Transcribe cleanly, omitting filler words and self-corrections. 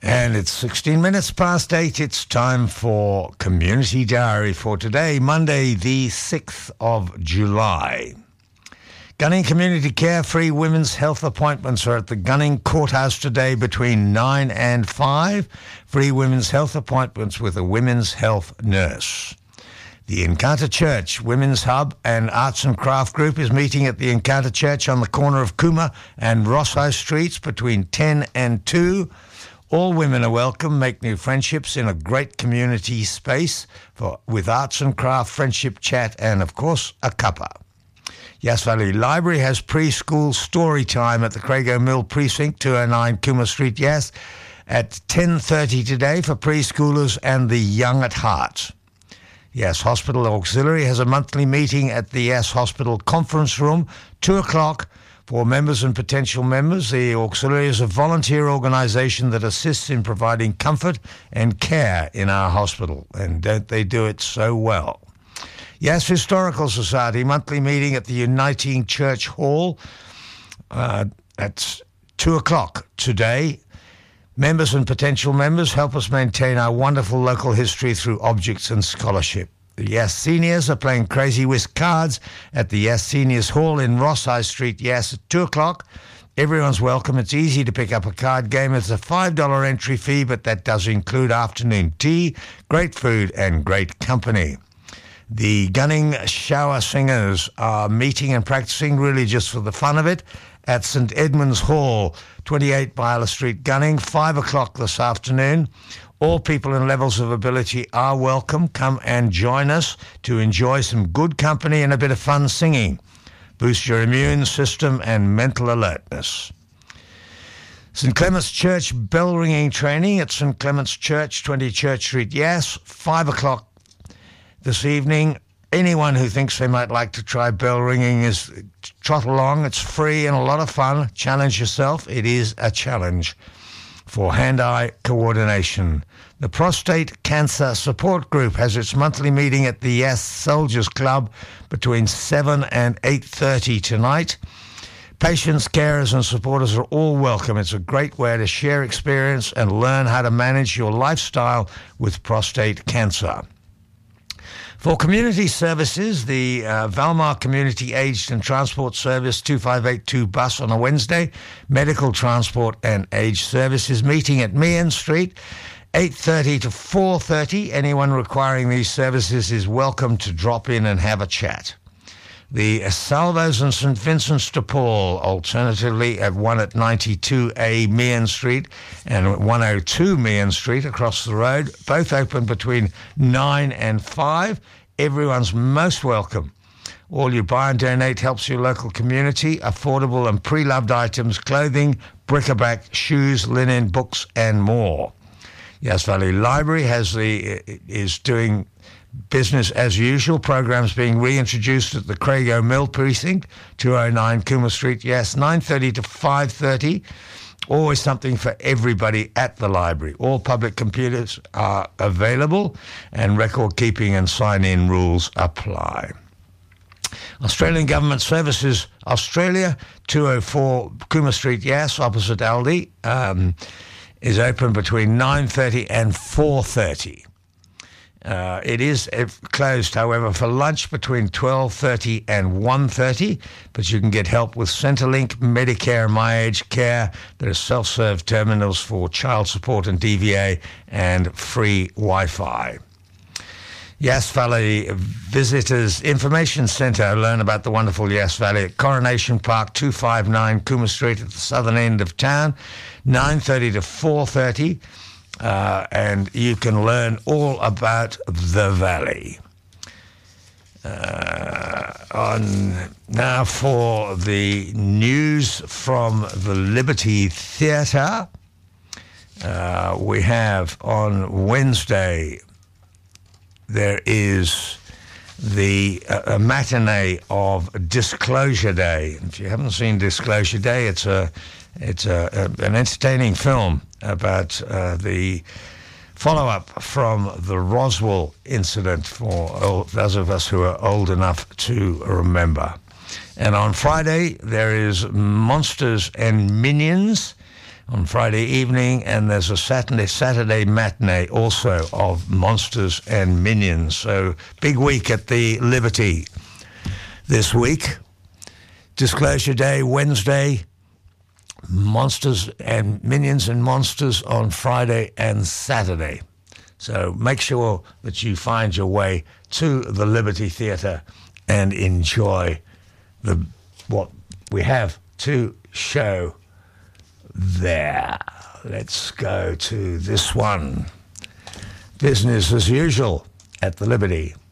And it's 16 minutes past 8. It's time for Community Diary for today, Monday, the 6th of July. Gunning Community Care free women's health appointments are at the Gunning Courthouse today between 9 and 5. Free women's health appointments with a women's health nurse. The Encounter Church Women's Hub and Arts and Craft Group is meeting at the Encounter Church on the corner of Cooma and Rosso Streets between 10 and 2. All women are welcome. Make new friendships in a great community space with arts and craft, friendship chat, and, of course, a cuppa. Yass Valley Library has preschool story time at the Crago Mill Precinct, 209 Cooma Street, Yass, at 10:30 today for preschoolers and the young at heart. Yass Hospital Auxiliary has a monthly meeting at the Yass Hospital Conference Room, 2 o'clock, for members and potential members. The Auxiliary is a volunteer organisation that assists in providing comfort and care in our hospital, and don't they do it so well? Yass Historical Society, monthly meeting at the Uniting Church Hall at 2 o'clock today. Members and potential members help us maintain our wonderful local history through objects and scholarship. The Yass Seniors are playing Crazy Whisk cards at the Yass Seniors Hall in Ross High Street, Yass, at 2 o'clock. Everyone's welcome. It's easy to pick up a card game. It's a $5 entry fee, but that does include afternoon tea, great food, and great company. The Gunning Shower Singers are meeting and practicing really just for the fun of it at St Edmund's Hall, 28 Byler Street, Gunning, 5 o'clock this afternoon. All people and levels of ability are welcome. Come and join us to enjoy some good company and a bit of fun singing. Boost your immune system and mental alertness. St Clement's Church bell ringing training at St Clement's Church, 20 Church Street, Yass, 5 o'clock this evening. Anyone who thinks they might like to try bell ringing is trot along. It's free and a lot of fun. Challenge yourself. It is a challenge. For hand-eye coordination, the Prostate Cancer Support Group has its monthly meeting at the Yass Soldiers Club between 7 and 8:30 tonight. Patients, carers and supporters are all welcome. It's a great way to share experience and learn how to manage your lifestyle with prostate cancer. For community services, the Valmar Community Aged and Transport Service 2582 bus on a Wednesday, medical transport and aged services meeting at Meehan Street, 8:30 to 4:30. Anyone requiring these services is welcome to drop in and have a chat. The Salvos and St Vincent's de Paul, alternatively at 1 at 92A Meehan Street and 102 Meehan Street across the road, both open between 9 and 5. Everyone's most welcome. All you buy and donate helps your local community. Affordable and pre-loved items, clothing, bric-a-brac, shoes, linen, books, and more. Yass Valley Library is doing business as usual. Programs being reintroduced at the Crago Mill Precinct, 209 Cooma Street, Yass, 9:30 to 5:30. Always something for everybody at the library. All public computers are available and record keeping and sign-in rules apply. Australian Government Services Australia, 204 Cooma Street, Yass, opposite Aldi, is open between 9:30 and 4:30. It is closed, however, for lunch between 12:30 and 1:30, but you can get help with Centrelink, Medicare, MyAge Care. There are self-serve terminals for child support and DVA and free Wi-Fi. Yass Valley Visitors Information Centre. Learn about the wonderful Yass Valley at Coronation Park, 259 Cooma Street at the southern end of town, 9:30 to 4:30. And you can learn all about the valley. Now for the news from the Liberty Theatre. We have on Wednesday, there is the matinee of Disclosure Day. If you haven't seen Disclosure Day, it's an entertaining film about the follow-up from the Roswell incident for those of us who are old enough to remember. And on Friday, there is Monsters and Minions on Friday evening, and there's a Saturday matinee also of Monsters and Minions. So big week at the Liberty this week. Disclosure Day Wednesday, Monsters and Minions and Monsters on Friday and Saturday. So make sure that you find your way to the Liberty Theatre and enjoy what we have to show there. Let's go to this one. Business as usual at the Liberty.